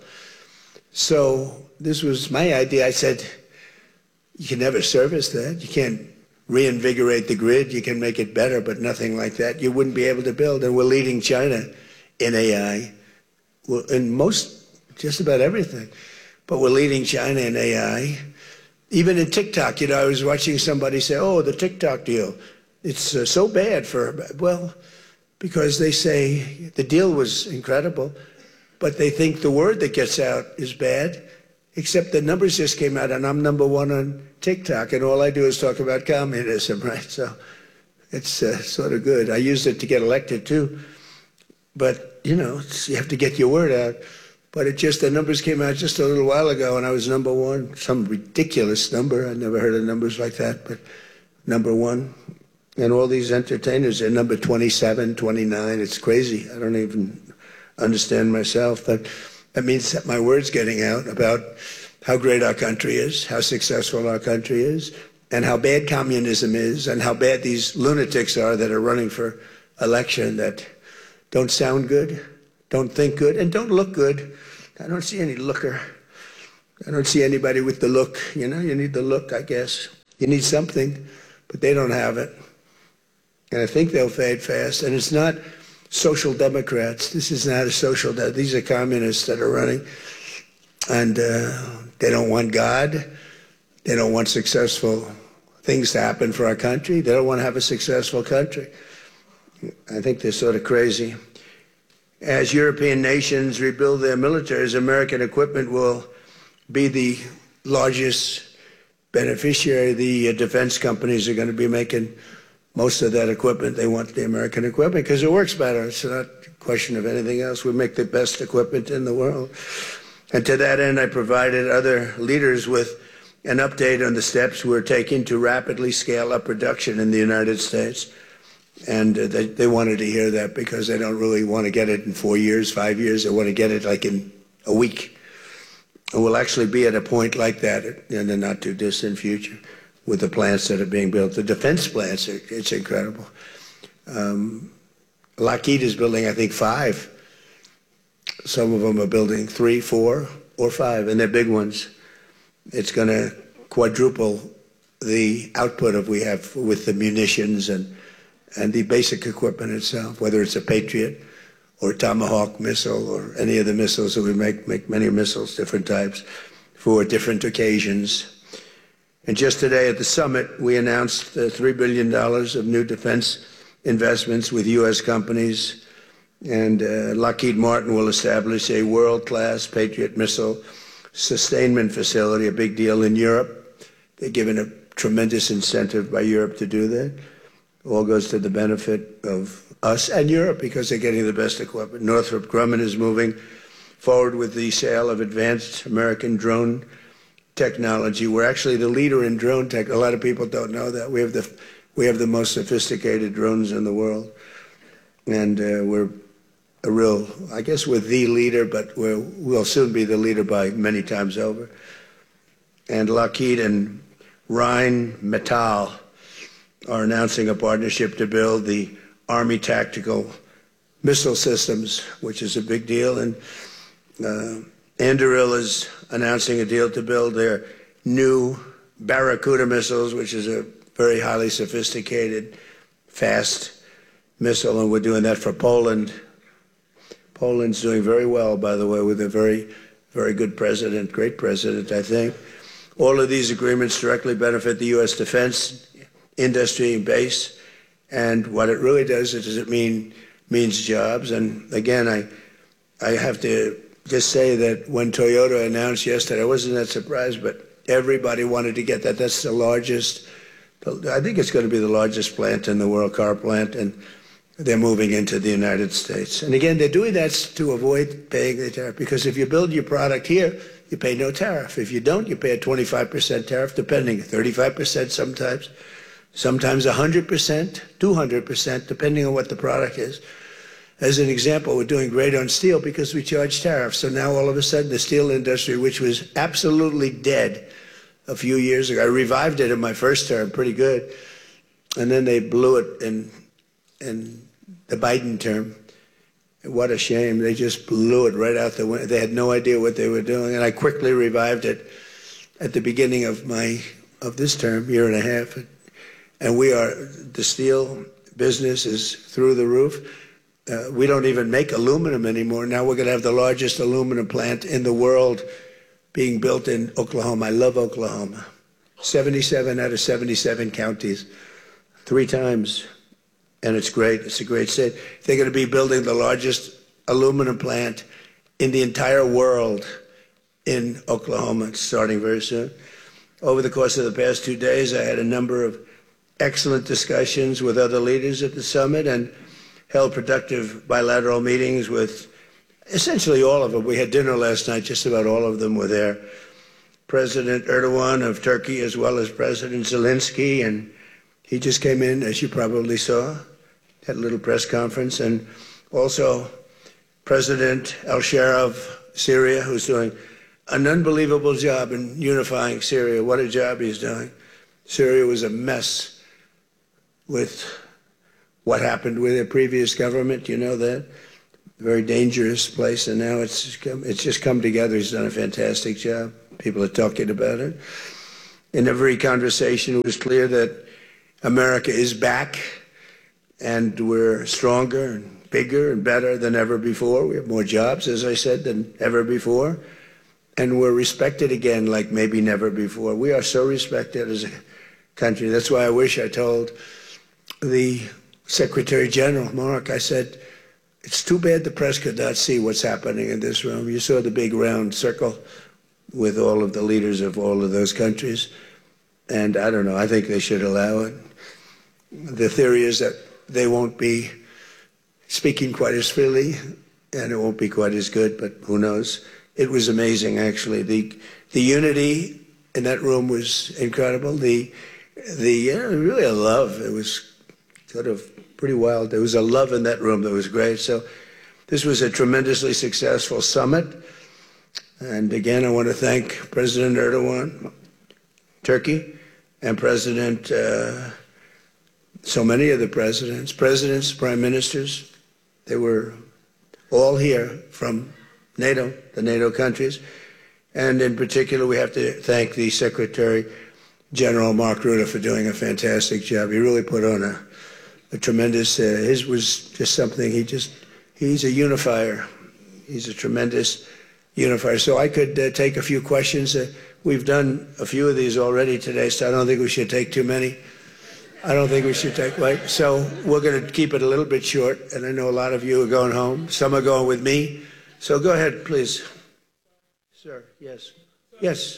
So this was my idea. I said, you can never service that. You can't reinvigorate the grid. You can make it better, but nothing like that. You wouldn't be able to build. And we're leading China in A I, well, in most, just about everything. But we're leading China in A I. Even in TikTok, you know, I was watching somebody say, oh, the TikTok deal, it's uh, so bad for, well, because they say the deal was incredible, but they think the word that gets out is bad, except the numbers just came out, and I'm number one on TikTok, and all I do is talk about communism, right? So it's uh, sort of good. I used it to get elected, too. But, you know, it's, you have to get your word out. But it just, the numbers came out just a little while ago, and I was number one, some ridiculous number. I never heard of numbers like that, but number one. And all these entertainers are number twenty-seven, twenty-nine. It's crazy. I don't even understand myself. But that means that my word's getting out about how great our country is, how successful our country is, and how bad communism is, and how bad these lunatics are that are running for election that don't sound good, don't think good, and don't look good. I don't see any looker. I don't see anybody with the look. You know, you need the look, I guess. You need something, but they don't have it. And I think they'll fade fast. And it's not social democrats. This is not a social de- These are communists that are running. And uh, they don't want God. They don't want successful things to happen for our country. They don't want to have a successful country. I think they're sort of crazy. As European nations rebuild their militaries, American equipment will be the largest beneficiary. The uh, defense companies are going to be making most of that equipment. They want the American equipment because it works better. It's not a question of anything else. We make the best equipment in the world. And to that end, I provided other leaders with an update on the steps we're taking to rapidly scale up production in the United States. And uh, they, they wanted to hear that because they don't really want to get it in four years, five years. They want to get it like in a week. And we'll actually be at a point like that in the not too distant future with the plants that are being built. The defense plants, are, it's incredible. Um, Lockheed is building, I think, five. Some of them are building three, four, or five, and they're big ones. It's going to quadruple the output of we have with the munitions and and the basic equipment itself, whether it's a Patriot or Tomahawk missile or any of the missiles that we make, make many missiles, different types, for different occasions. And just today at the summit, we announced uh, three billion dollars of new defense investments with U S companies. And uh, Lockheed Martin will establish a world-class Patriot missile sustainment facility, a big deal in Europe. They're given a tremendous incentive by Europe to do that. All goes to the benefit of us and Europe because they're getting the best equipment. Northrop Grumman is moving forward with the sale of advanced American drone technology. We're actually the leader in drone tech. A lot of people don't know that. We have the, we have the most sophisticated drones in the world. And uh, we're a real, I guess we're the leader, but we're, we'll soon be the leader by many times over. And Lockheed and Rheinmetall are announcing a partnership to build the Army Tactical Missile Systems, which is a big deal. And uh, Anduril is announcing a deal to build their new Barracuda missiles, which is a very highly sophisticated, fast missile. And we're doing that for Poland. Poland's doing very well, by the way, with a very, very good president, great president, I think. All of these agreements directly benefit the U S defense industry base, and what it really does is it mean means jobs. And again, I I have to just say that when Toyota announced yesterday, I wasn't that surprised, but everybody wanted to get that. That's the largest, I think it's going to be the largest plant in the world, car plant, and they're moving into the United States. And again, they're doing that to avoid paying the tariff, because if you build your product here, you pay no tariff. If you don't, you pay a twenty-five percent tariff, depending, thirty-five percent sometimes. Sometimes one hundred percent, two hundred percent, depending on what the product is. As an example, we're doing great on steel because we charge tariffs. So now all of a sudden the steel industry, which was absolutely dead a few years ago, I revived it in my first term, pretty good. And then they blew it in, in the Biden term. What a shame. They just blew it right out the window. They had no idea what they were doing. And I quickly revived it at the beginning of my of this term, year and a half. And we are, the steel business is through the roof. Uh, we don't even make aluminum anymore. Now we're going to have the largest aluminum plant in the world being built in Oklahoma. I love Oklahoma. seventy-seven out of seventy-seven counties, three times. And it's great. It's a great state. They're going to be building the largest aluminum plant in the entire world in Oklahoma, starting very soon. Over the course of the past two days, I had a number of excellent discussions with other leaders at the summit and held productive bilateral meetings with essentially all of them. We had dinner last night, just about all of them were there. President Erdogan of Turkey, as well as President Zelensky, and he just came in, as you probably saw, had a little press conference, and also President al-Shara of Syria, who's doing an unbelievable job in unifying Syria. What a job he's doing. Syria was a mess with what happened with their previous government, you know that? Very dangerous place, and now it's just come, it's just come together. He's done a fantastic job. People are talking about it. In every conversation, it was clear that America is back, and we're stronger and bigger and better than ever before. We have more jobs, as I said, than ever before. And we're respected again like maybe never before. We are so respected as a country. That's why I wish I told the Secretary General, Mark, I said, it's too bad the press could not see what's happening in this room. You saw the big round circle with all of the leaders of all of those countries. And I don't know, I think they should allow it. The theory is that they won't be speaking quite as freely, and it won't be quite as good, but who knows? It was amazing, actually. The the unity in that room was incredible. The the yeah, really a love. It was sort of pretty wild. There was a love in that room that was great. So this was a tremendously successful summit. And again, I want to thank President Erdogan, Turkey, and President, uh, so many of the presidents, presidents, prime ministers. They were all here from NATO, the NATO countries. And in particular, we have to thank the Secretary General Mark Rutte for doing a fantastic job. He really put on a, a tremendous, uh, his was just something, he just, he's a unifier. He's a tremendous unifier. So I could uh, take a few questions. Uh, we've done a few of these already today, so I don't think we should take too many. I don't think we should take, like, so we're going to keep it a little bit short, and I know a lot of you are going home. Some are going with me. So go ahead, please. Sir, yes. Yes.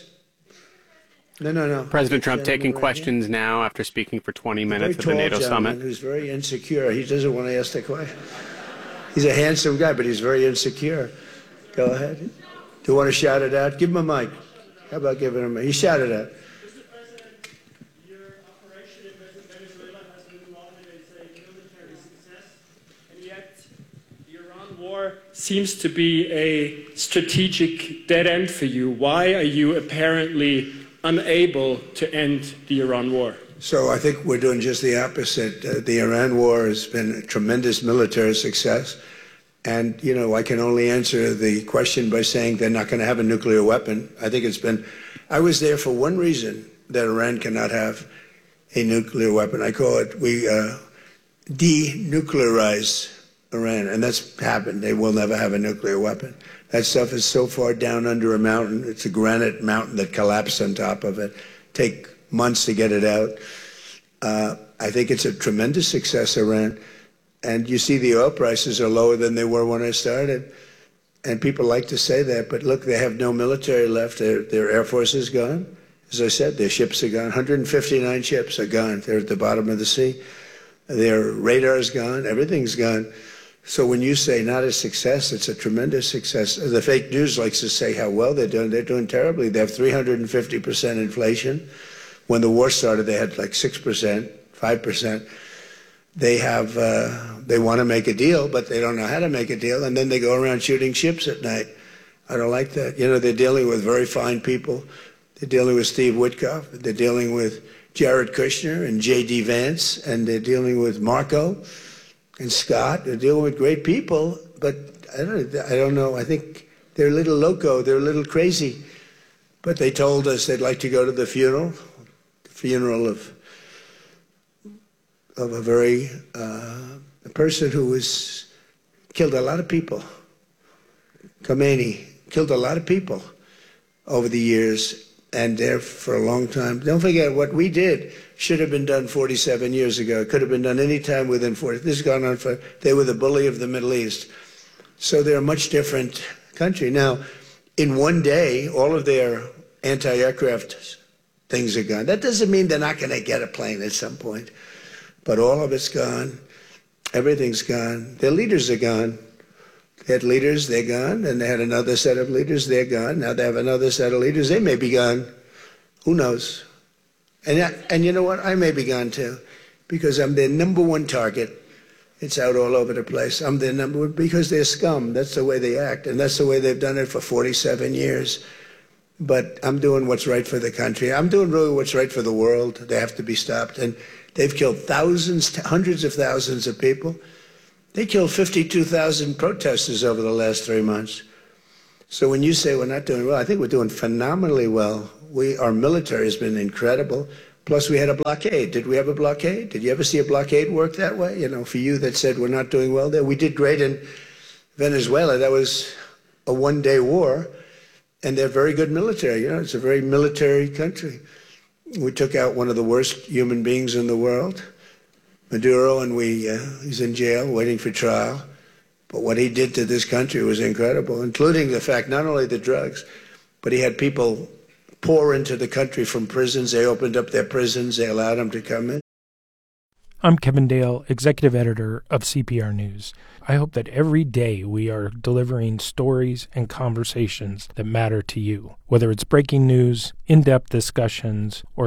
No, no, no. President Trump taking right questions here. Now after speaking for twenty minutes at the NATO summit. Who's very insecure. He doesn't want to ask the question. He's a handsome guy, but he's very insecure. Go ahead. Do you want to shout it out? Give him a mic. How about giving him a mic? He shouted out. Mister President, your operation in Venezuela has been lauded as a military success, and yet the Iran war seems to be a strategic dead end for you. Why are you apparently unable to end the Iran war? So I think we're doing just the opposite. Uh, the Iran war has been a tremendous military success. And, you know, I can only answer the question by saying they're not going to have a nuclear weapon. I think it's been, I was there for one reason, that Iran cannot have a nuclear weapon. I call it, we uh, denuclearize Iran, and that's happened. They will never have a nuclear weapon. That stuff is so far down under a mountain. It's a granite mountain that collapsed on top of it. Take months to get it out. Uh, I think it's a tremendous success, Iran. And you see the oil prices are lower than they were when I started. And people like to say that, but look, they have no military left. Their, their Air Force is gone. As I said, their ships are gone. one hundred fifty-nine ships are gone. They're at the bottom of the sea. Their radar's gone. Everything's gone. So when you say not a success, it's a tremendous success. The fake news likes to say how well they're doing. They're doing terribly. They have three hundred fifty percent inflation. When the war started, they had like six percent, five percent. They have, uh, they want to make a deal, but they don't know how to make a deal, and then they go around shooting ships at night. I don't like that. You know, they're dealing with very fine people. They're dealing with Steve Witkoff. They're dealing with Jared Kushner and J D Vance, and they're dealing with Marco and Scott. They're dealing with great people, but I don't, I don't know. I think they're a little loco. They're a little crazy. But they told us they'd like to go to the funeral, the funeral of of a very, uh, a person who was, killed a lot of people. Khomeini killed a lot of people over the years, and there for a long time. Don't forget, what we did should have been done forty-seven years ago. It could have been done any time within forty. This has gone on for, they were the bully of the Middle East. So they're a much different country. Now, in one day, all of their anti-aircraft things are gone. That doesn't mean they're not going to get a plane at some point, but all of it's gone. Everything's gone. Their leaders are gone. They had leaders, they're gone, and they had another set of leaders, they're gone. Now they have another set of leaders, they may be gone. Who knows? And, and you know what? I may be gone too, because I'm their number one target. It's out all over the place. I'm their number one, because they're scum. That's the way they act, and that's the way they've done it for forty-seven years. But I'm doing what's right for the country. I'm doing really what's right for the world. They have to be stopped. And they've killed thousands, hundreds of thousands of people. They killed fifty-two thousand protesters over the last three months. So when you say we're not doing well, I think we're doing phenomenally well. We, our military has been incredible. Plus, we had a blockade. Did we have a blockade? Did you ever see a blockade work that way? You know, for you that said we're not doing well there, we did great in Venezuela. That was a one-day war, and they're very good military. You know, it's a very military country. We took out one of the worst human beings in the world, Maduro, and we uh, he's in jail waiting for trial. But what he did to this country was incredible, including the fact not only the drugs, but he had people pour into the country from prisons. They opened up their prisons. They allowed them to come in. I'm Kevin Dale, executive editor of C P R News. I hope that every day we are delivering stories and conversations that matter to you, whether it's breaking news, in-depth discussions, or